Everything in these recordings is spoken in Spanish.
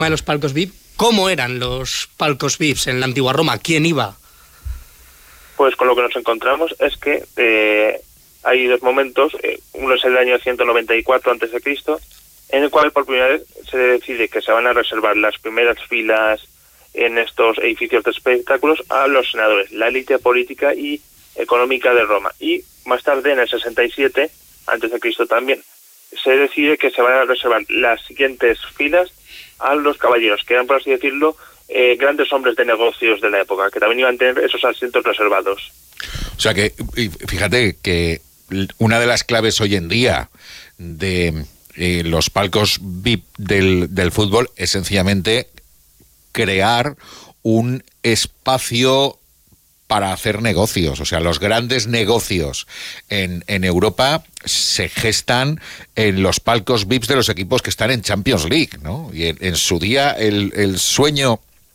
de los palcos VIP. ¿Cómo eran los palcos VIPs en la antigua Roma? ¿Quién iba? Pues con lo que nos encontramos es que hay dos momentos. Uno es el año 194 a.C., en el cual por primera vez se decide que se van a reservar las primeras filas en estos edificios de espectáculos a los senadores, la élite política y económica de Roma. Y más tarde, en el 67 a.C. también, se decide que se van a reservar las siguientes filas a los caballeros, que eran, por así decirlo, grandes hombres de negocios de la época, que también iban a tener esos asientos reservados. O sea que, fíjate que una de las claves hoy en día de los palcos VIP del fútbol es sencillamente crear un espacio para hacer negocios. O sea, los grandes negocios en Europa se gestan en los palcos VIPs de los equipos que están en Champions League, ¿no? Y en su día el sueño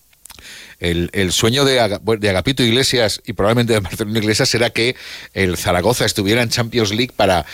de Agapito Iglesias y probablemente de Marcelino Iglesias era que el Zaragoza estuviera en Champions League para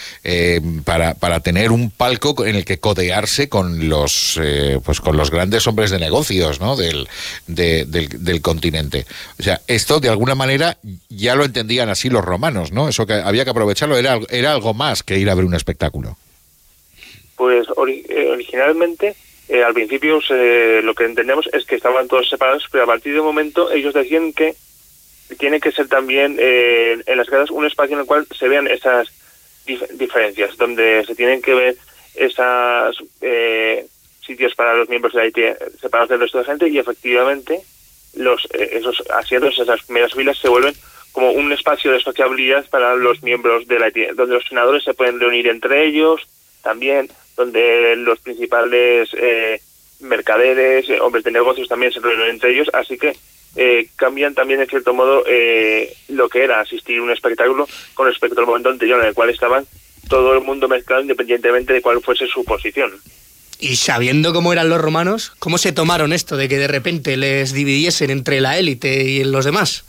tener un palco en el que codearse con los grandes hombres de negocios, ¿no? del continente. O sea, esto de alguna manera ya lo entendían así los romanos, ¿no? Eso que había que aprovecharlo, era algo más que ir a ver un espectáculo. Pues originalmente al principio lo que entendemos es que estaban todos separados, pero a partir de un momento ellos decían que tiene que ser también en las gradas un espacio en el cual se vean esas diferencias, donde se tienen que ver esas sitios para los miembros de la IT separados del resto de gente, y efectivamente esos asientos, esas primeras filas se vuelven como un espacio de sociabilidad para los miembros de la IT, donde los senadores se pueden reunir entre ellos, también donde los principales mercaderes, hombres de negocios también se reúnen entre ellos, así que cambian también en cierto modo lo que era asistir a un espectáculo con respecto al momento anterior en el cual estaban todo el mundo mezclado independientemente de cuál fuese su posición. Y sabiendo cómo eran los romanos, ¿cómo se tomaron esto de que de repente les dividiesen entre la élite y los demás?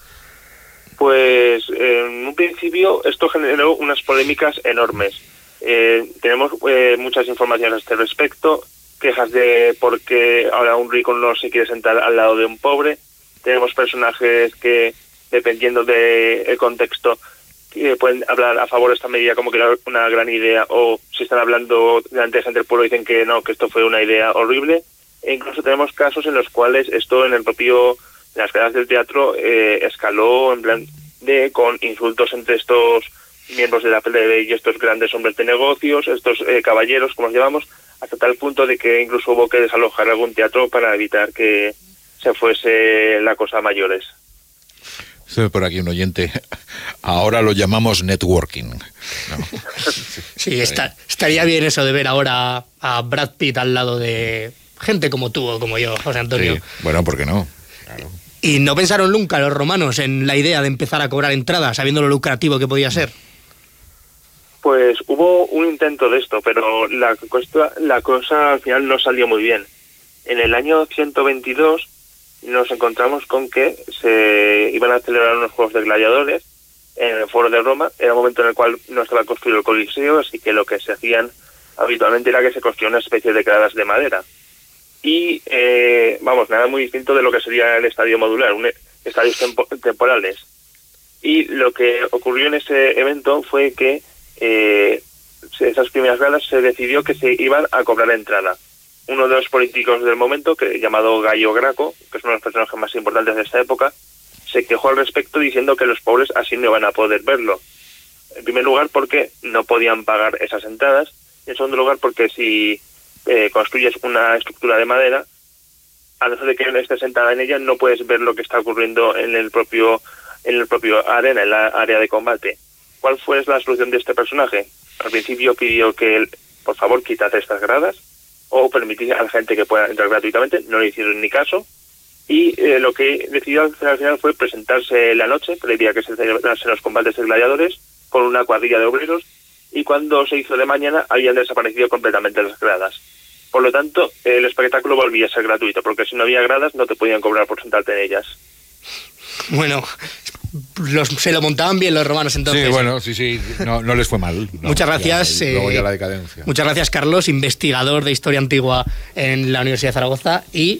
Pues en un principio esto generó unas polémicas enormes. Tenemos muchas informaciones a este respecto, quejas de por qué ahora un rico no se quiere sentar al lado de un pobre. Tenemos personajes que, dependiendo del contexto, pueden hablar a favor de esta medida como que era una gran idea, o si están hablando delante de gente del pueblo dicen que no, que esto fue una idea horrible. E incluso tenemos casos en los cuales esto en las gradas del teatro escaló en plan con insultos entre estos miembros de la plebe y estos grandes hombres de negocios, estos caballeros, como los llamamos, hasta tal punto de que incluso hubo que desalojar algún teatro para evitar que se fuese la cosa a mayores. Estoy por aquí un oyente. Ahora lo llamamos networking, ¿no? Sí, estaría bien eso de ver ahora a Brad Pitt al lado de gente como tú o como yo, José Antonio. Sí, bueno, ¿por qué no? Claro. ¿Y no pensaron nunca los romanos en la idea de empezar a cobrar entradas, sabiendo lo lucrativo que podía ser? Pues hubo un intento de esto, pero la cosa al final no salió muy bien. En el año 122 nos encontramos con que se iban a celebrar unos juegos de gladiadores en el Foro de Roma. Era un momento en el cual no estaba construido el Coliseo, así que lo que se hacían habitualmente era que se construía una especie de gradas de madera. Y, nada muy distinto de lo que sería el estadio modular, estadios temporales. Y lo que ocurrió en ese evento fue que esas primeras gradas se decidió que se iban a cobrar entrada. Uno de los políticos del momento, llamado Gayo Graco, que es uno de los personajes más importantes de esta época, se quejó al respecto diciendo que los pobres así no iban a poder verlo. En primer lugar porque no podían pagar esas entradas, y en segundo lugar porque si construyes una estructura de madera, a no ser de que no estés sentada en ella, no puedes ver lo que está ocurriendo en el propio arena, en la área de combate. ¿Cuál fue la solución de este personaje? Al principio pidió que él, por favor, quitase estas gradas o permitir a la gente que pueda entrar gratuitamente. No le hicieron ni caso, y lo que decidió al final fue presentarse la noche, previa a que se celebrasen los combates de gladiadores, con una cuadrilla de obreros, y cuando se hizo de mañana habían desaparecido completamente las gradas. Por lo tanto, el espectáculo volvía a ser gratuito, porque si no había gradas no te podían cobrar por sentarte en ellas. Bueno, se lo montaban bien los romanos entonces. Sí, bueno, sí, no les fue mal. No, muchas gracias. Luego ya la decadencia. Muchas gracias, Carlos, investigador de Historia Antigua en la Universidad de Zaragoza, y